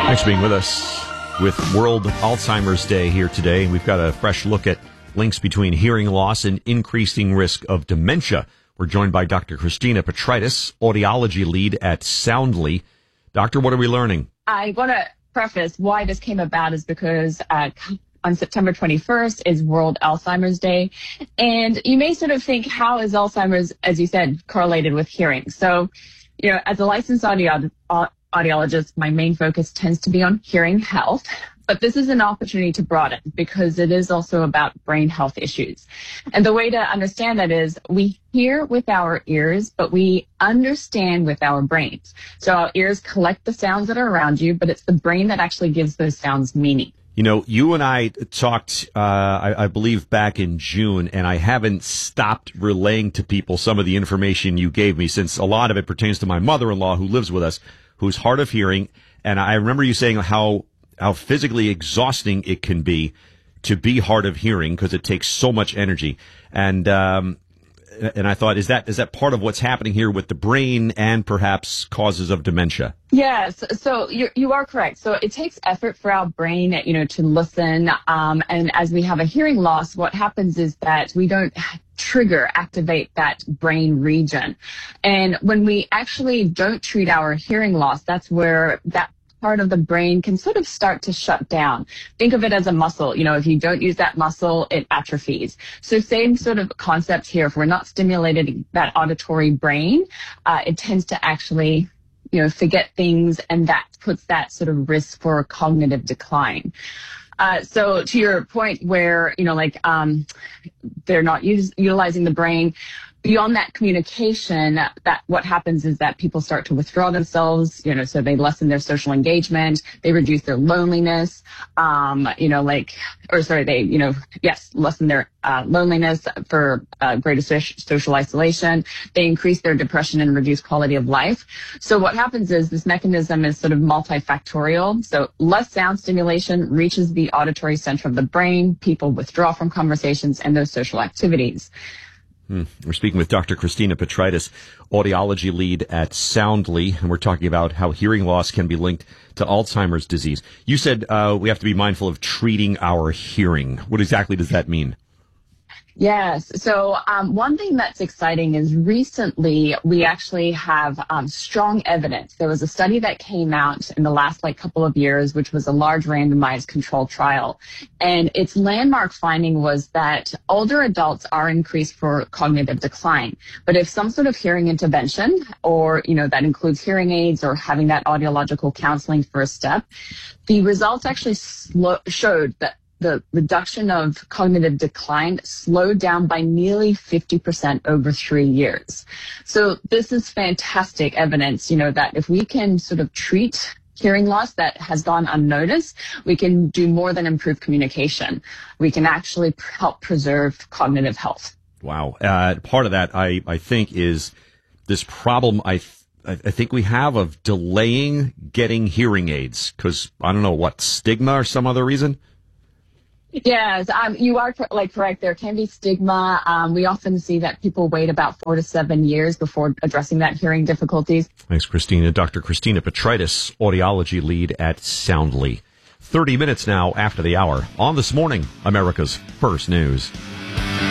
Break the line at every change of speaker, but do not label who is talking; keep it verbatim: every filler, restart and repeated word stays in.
Thanks for being with us with World Alzheimer's Day here today. We've got a fresh look at links between hearing loss and increasing risk of dementia. We're joined by Doctor Christina Petritis, audiology lead at Soundly. Doctor, what are we learning?
I want to preface why this came about is because uh, on September twenty-first is World Alzheimer's Day. And you may sort of think, how is Alzheimer's, as you said, correlated with hearing? So, you know, as a licensed audio, audiologist, my main focus tends to be on hearing health. But this is an opportunity to broaden because it is also about brain health issues. And the way to understand that is we hear with our ears, but we understand with our brains. So our ears collect the sounds that are around you, but it's the brain that actually gives those sounds meaning.
You know, you and I talked, uh, I, I believe, back in June, and I haven't stopped relaying to people some of the information you gave me, since a lot of it pertains to my mother-in-law who lives with us, who's hard of hearing. And I remember you saying how how physically exhausting it can be to be hard of hearing because it takes so much energy. And um, and I thought, is that is that part of what's happening here with the brain and perhaps causes of dementia?
Yes, so you you are correct. So it takes effort for our brain, you know, to listen. Um, and as we have a hearing loss, what happens is that we don't trigger, activate that brain region. And when we actually don't treat our hearing loss, that's where that part of the brain can sort of start to shut down. Think of it as a muscle. You know, if you don't use that muscle, it atrophies. So same sort of concept here. If we're not stimulating that auditory brain, uh, it tends to actually, you know, forget things, and that puts that sort of risk for cognitive decline. Uh, so to your point where, you know, like um, they're not use, utilizing the brain, beyond that communication, that what happens is that people start to withdraw themselves, you know, so they lessen their social engagement, they reduce their loneliness, um, you know, like, or sorry, they, you know, yes, lessen their uh, loneliness for uh, greater so- social isolation. They increase their depression and reduce quality of life. So what happens is this mechanism is sort of multifactorial. So less sound stimulation reaches the auditory center of the brain. People withdraw from conversations and those social activities.
Hmm. We're speaking with Doctor Christina Petritis, audiology lead at Soundly, and we're talking about how hearing loss can be linked to Alzheimer's disease. You said uh, we have to be mindful of treating our hearing. What exactly does that mean?
Yes. So um, one thing that's exciting is recently we actually have um, strong evidence. There was a study that came out in the last like couple of years, which was a large randomized control trial. And its landmark finding was that older adults are increased for cognitive decline. But if some sort of hearing intervention, or, you know, that includes hearing aids or having that audiological counseling first step, the results actually slo- showed that the reduction of cognitive decline slowed down by nearly fifty percent over three years. So this is fantastic evidence, you know, that if we can sort of treat hearing loss that has gone unnoticed, we can do more than improve communication. We can actually help preserve cognitive health.
Wow. Uh, part of that, I, I think, is this problem I th- I think we have of delaying getting hearing aids because, I don't know, what, stigma or some other reason?
Yes, um, you are like correct. There can be stigma. Um, we often see that people wait about four to seven years before addressing that hearing difficulties.
Thanks, Christina. Doctor Christina Petritis, audiology lead at Soundly. thirty minutes now after the hour on This Morning, America's First News.